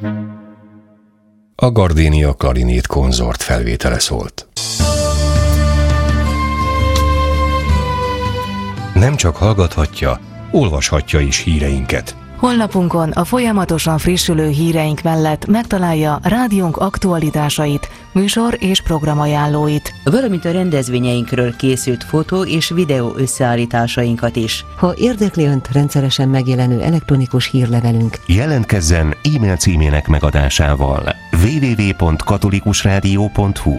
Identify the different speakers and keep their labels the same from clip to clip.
Speaker 1: A Gardenia Klarinét konzort felvétele szólt. Nem csak hallgathatja, olvashatja is híreinket.
Speaker 2: Honlapunkon a folyamatosan frissülő híreink mellett megtalálja rádiónk aktualitásait, műsor és programajánlóit,
Speaker 3: valamint a rendezvényeinkről készült fotó és videó összeállításainkat is.
Speaker 4: Ha érdekli Önt rendszeresen megjelenő elektronikus hírlevelünk,
Speaker 1: Jelentkezzen e-mail címének megadásával www.katolikusradio.hu.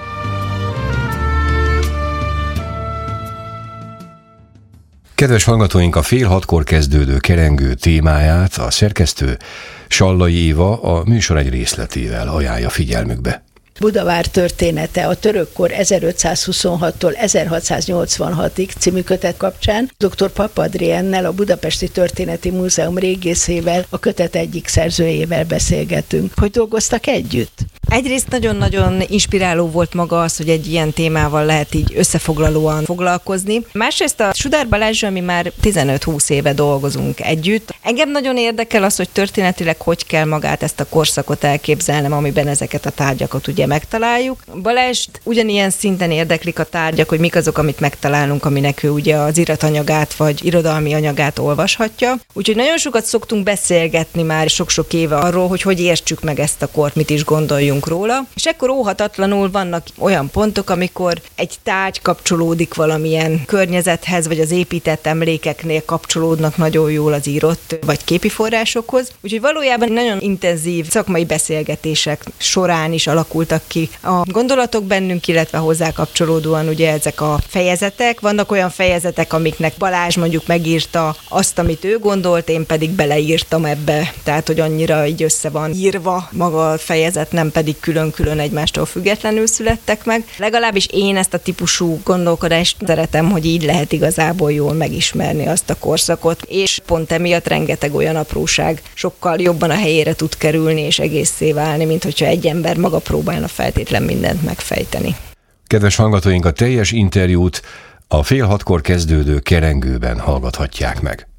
Speaker 1: Kedves hallgatóink, a 5:30 kezdődő kerengő témáját a szerkesztő Sallai Éva a műsor egy részletével ajánlja figyelmükbe.
Speaker 5: Budavár története a törökkor 1526-tól 1686-ig című kötet kapcsán dr. Pap Adriennel, a Budapesti Történeti Múzeum régészével, a kötet egyik szerzőjével beszélgetünk. Hogy dolgoztak együtt?
Speaker 6: Egyrészt nagyon-nagyon inspiráló volt maga az, hogy egy ilyen témával lehet így összefoglalóan foglalkozni. Másrészt a Sudár Balázs, mi már 15-20 éve dolgozunk együtt. Engem nagyon érdekel az, hogy történetileg hogy kell magát ezt a korszakot elképzelnem, amiben ezeket a tárgyakat ugye megtaláljuk. Balázst ugyanilyen szinten érdeklik a tárgyak, hogy mik azok, amit megtalálunk, aminek ő ugye az iratanyagát vagy irodalmi anyagát olvashatja. Úgyhogy nagyon sokat szoktunk beszélgetni már sok-sok éve arról, hogy értsük meg ezt a kort, mit is gondoljunk róla. És ekkor óhatatlanul vannak olyan pontok, amikor egy tárgy kapcsolódik valamilyen környezethez, vagy az épített emlékeknél kapcsolódnak nagyon jól az írott vagy képi forrásokhoz. Úgyhogy valójában nagyon intenzív szakmai beszélgetések során is alakultak ki a gondolatok bennünk, illetve hozzá kapcsolódóan ugye ezek a fejezetek. Vannak olyan fejezetek, amiknek Balázs mondjuk megírta azt, amit ő gondolt, én pedig beleírtam ebbe. Tehát, hogy annyira így össze van írva maga a fejezet, nem pedig külön-külön egymástól függetlenül születtek meg. Legalábbis én ezt a típusú gondolkodást szeretem, hogy így lehet igazából jól megismerni azt a korszakot, és pont emiatt rengeteg olyan apróság sokkal jobban a helyére tud kerülni és egészé válni, mint hogyha egy ember maga próbálna feltétlen mindent megfejteni.
Speaker 1: Kedves hallgatóink, a teljes interjút a 5:30 kezdődő kerengőben hallgathatják meg.